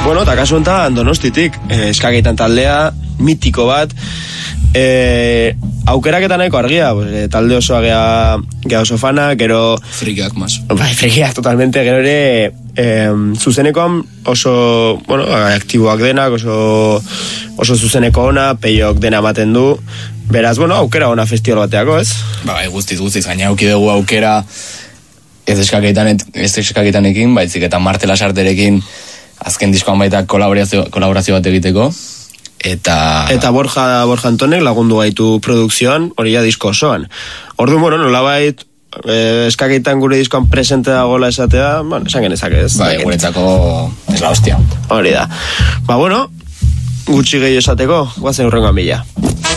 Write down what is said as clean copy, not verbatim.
Bueno, eta kasu enten Donostitik, eskakeitan taldea, mitiko bat, aukeraketan nahiko argia, talde osoa gea oso fana, gero... Frikiak mas. Bai, frikiak totalmente, gero ere zuzenekoan oso, bueno, aktiboak denak, oso zuzeneko ona, peiok dena ematen du, beraz, bueno, aukera ona festival bateako, ez? Bai, guztiz, gaina auki dugu aukera ez eskaketanekin, baitzik eta Marte Lasarterekin azken diskoan baita kolaborazio bat egiteko. Eta Borja Antonek lagundu gaitu produkzioan, hori ja disko osoan. Orduan, bueno, nolabait eskaketan gure diskoan presente dagoela esatea, bueno, esan genezak ez. Bai, guretzako ez la hostia. Hori da. Ba, bueno, gutxi gehi esateko, guazen hurrengoan bila.